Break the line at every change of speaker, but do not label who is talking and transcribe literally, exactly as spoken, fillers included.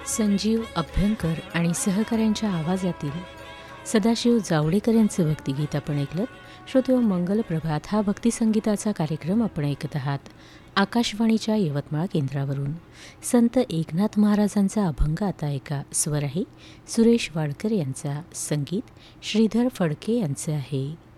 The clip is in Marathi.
संजीव अभ्यंकर आणि सहकाऱ्यांच्या आवाजातील सदाशिव जावडेकर यांचं भक्तिगीत आपण ऐकलं. श्रोतेहो, मंगल प्रभात हा भक्तिसंगीताचा कार्यक्रम आपण ऐकत आहात आकाशवाणीच्या यवतमाळ केंद्रावरून. संत एकनाथ महाराजांचा अभंग आता ऐका. स्वर आहे सुरेश वाडकर यांचा, संगीत श्रीधर फडके यांचं आहे.